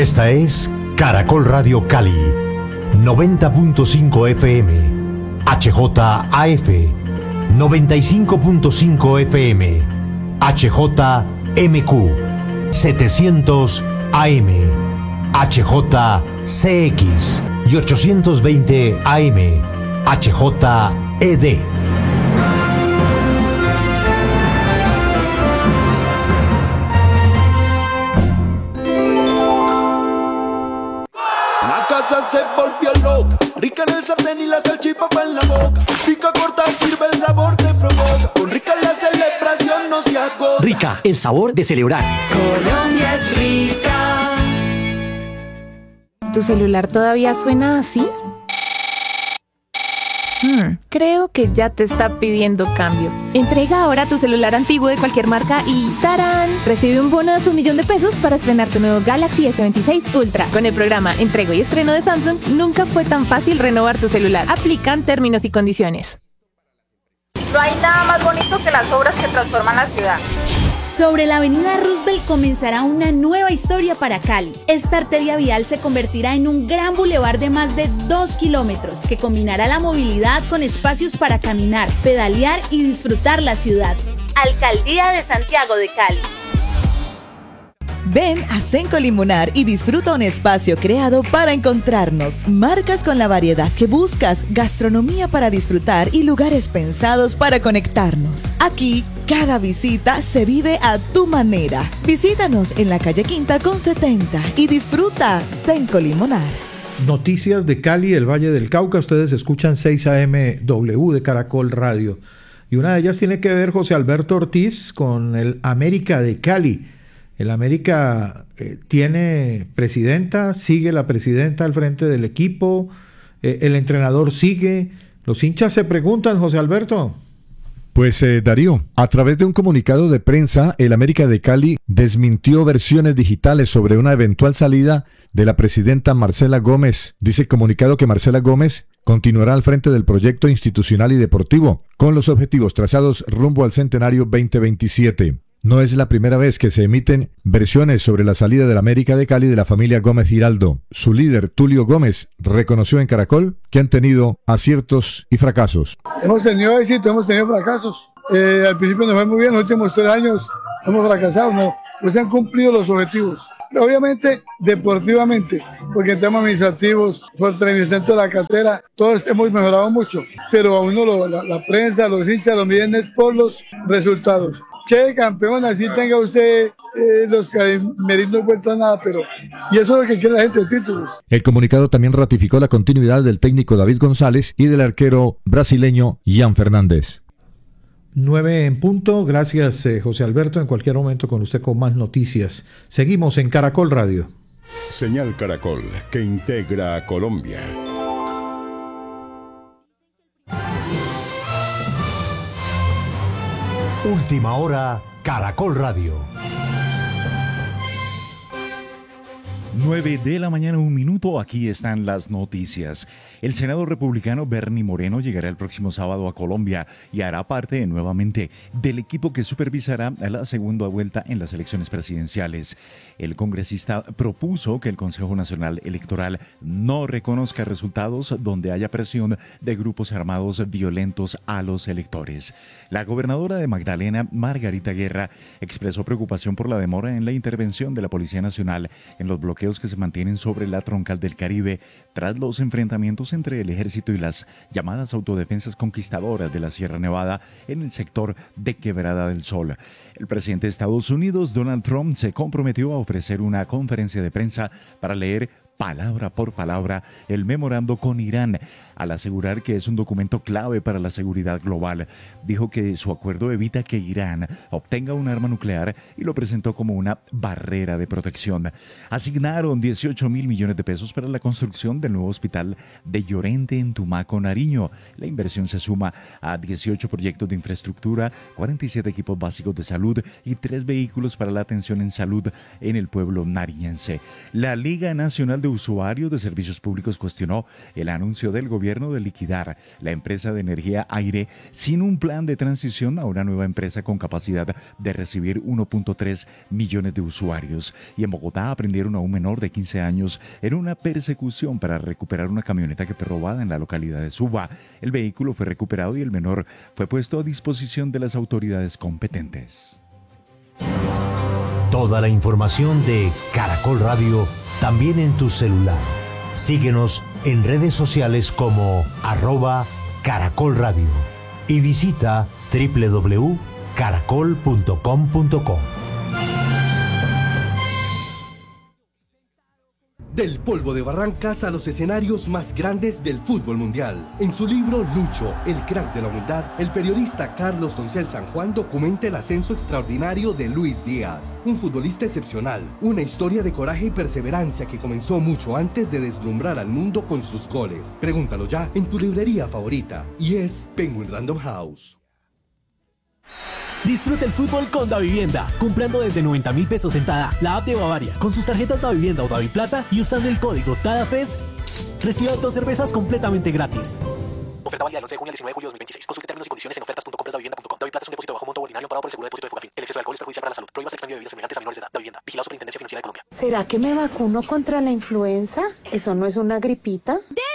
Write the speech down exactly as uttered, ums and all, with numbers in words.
Esta es Caracol Radio Cali, noventa punto cinco F M, H J A F, noventa y cinco punto cinco F M, H J M Q, setecientos A M, H J C X y ochocientos veinte A M, H J E D. Se volvió loca, rica en el sartén y la salchipapa en la boca. Pica corta, sirve el sabor que provoca. Con Rica la celebración no se agota. Rica, el sabor de celebrar. Colombia es rica. ¿Tu celular todavía suena así? Hmm, creo que ya te está pidiendo cambio. Entrega ahora tu celular antiguo de cualquier marca y ¡tarán! Recibe un bono de un millón de pesos para estrenar tu nuevo Galaxy S veintiséis Ultra. Con el programa Entrego y Estreno de Samsung, nunca fue tan fácil renovar tu celular. Aplican términos y condiciones. No hay nada más bonito que las obras que transforman la ciudad. Sobre la avenida Roosevelt comenzará una nueva historia para Cali. Esta arteria vial se convertirá en un gran bulevar de más de dos kilómetros que combinará la movilidad con espacios para caminar, pedalear y disfrutar la ciudad. Alcaldía de Santiago de Cali. Ven a Cenco Limonar y disfruta un espacio creado para encontrarnos. Marcas con la variedad que buscas, gastronomía para disfrutar y lugares pensados para conectarnos. Aquí, cada visita se vive a tu manera. Visítanos en la calle Quinta con setenta y disfruta Cenco Limonar. Noticias de Cali, el Valle del Cauca. Ustedes escuchan seis A M W de Caracol Radio. Y una de ellas tiene que ver, José Alberto Ortiz, con el América de Cali. El América eh, tiene presidenta, sigue la presidenta al frente del equipo, eh, el entrenador sigue. Los hinchas se preguntan, José Alberto. Pues eh, Darío, a través de un comunicado de prensa, el América de Cali desmintió versiones digitales sobre una eventual salida de la presidenta Marcela Gómez. Dice el comunicado que Marcela Gómez continuará al frente del proyecto institucional y deportivo, con los objetivos trazados rumbo al centenario veinte veintisiete. No es la primera vez que se emiten versiones sobre la salida del América de Cali de la familia Gómez Giraldo. Su líder, Tulio Gómez, reconoció en Caracol que han tenido aciertos y fracasos. Hemos tenido éxito, hemos tenido fracasos. Eh, al principio nos fue muy bien, los últimos tres años hemos fracasado, no, pues se han cumplido los objetivos. Obviamente, deportivamente, porque en temas administrativos, fortalecimiento de la cartera, todos hemos mejorado mucho, pero a uno lo, la, la prensa, los hinchas lo miden es por los resultados. Che, campeón, así tenga usted eh, los Calimerinos no vuelto a nada, pero y eso es lo que quiere la gente, títulos. El comunicado también ratificó la continuidad del técnico David González y del arquero brasileño Ian Fernández. Nueve en punto, gracias eh, José Alberto, en cualquier momento con usted con más noticias. Seguimos en Caracol Radio. Señal Caracol, que integra a Colombia. Última hora, Caracol Radio. nueve de la mañana, un minuto, aquí están las noticias. El senador republicano Bernie Moreno llegará el próximo sábado a Colombia y hará parte nuevamente del equipo que supervisará la segunda vuelta en las elecciones presidenciales. El congresista propuso que el Consejo Nacional Electoral no reconozca resultados donde haya presión de grupos armados violentos a los electores. La gobernadora de Magdalena, Margarita Guerra, expresó preocupación por la demora en la intervención de la Policía Nacional en los bloqueos que se mantienen sobre la troncal del Caribe tras los enfrentamientos entre el ejército y las llamadas autodefensas conquistadoras de la Sierra Nevada en el sector de Quebrada del Sol. El presidente de Estados Unidos, Donald Trump, se comprometió a ofrecer una conferencia de prensa para leer palabra por palabra el memorando con Irán, al asegurar que es un documento clave para la seguridad global. Dijo que su acuerdo evita que Irán obtenga un arma nuclear y lo presentó como una barrera de protección. Asignaron dieciocho mil millones de pesos para la construcción del nuevo hospital de Llorente en Tumaco, Nariño. La inversión se suma a dieciocho proyectos de infraestructura, cuarenta y siete equipos básicos de salud y tres vehículos para la atención en salud en el pueblo nariñense. La Liga Nacional de Usuarios de Servicios Públicos cuestionó el anuncio del gobierno de liquidar la empresa de energía Aire sin un plan de transición a una nueva empresa con capacidad de recibir uno punto tres millones de usuarios. Y en Bogotá aprendieron a un menor de quince años en una persecución para recuperar una camioneta que fue robada en la localidad de Suba. El vehículo fue recuperado y el menor fue puesto a disposición de las autoridades competentes. Toda la información de Caracol Radio también en tu celular. Síguenos en redes sociales como arroba Caracol Radio y visita doble u doble u doble u punto caracol punto com punto co. Del polvo de Barrancas a los escenarios más grandes del fútbol mundial. En su libro Lucho, el crack de la humildad, el periodista Carlos Doncel San Juan documenta el ascenso extraordinario de Luis Díaz, un futbolista excepcional, una historia de coraje y perseverancia que comenzó mucho antes de deslumbrar al mundo con sus goles. Pregúntalo ya en tu librería favorita, y es Penguin Random House. Disfruta el fútbol con Davivienda, comprando desde noventa mil pesos en Tada, la app de Bavaria, con sus tarjetas Davivienda o Daviplata y usando el código TADAFEST, reciba dos cervezas completamente gratis. Oferta válida del once de junio al diecinueve de julio de dos mil veintiséis. Consulte términos y condiciones en ofertas punto compras davivienda punto com. Daviplata es un depósito bajo monto ordinario amparado por el seguro de depósito de Fogafín. El exceso de alcohol es perjudicial para la salud. Prohíbas expendio de bebidas semejantes a menores de edad. Davivienda. Vigilado Superintendencia Financiera de Colombia. ¿Será que me vacuno contra la influenza? ¿Eso no es una gripita? De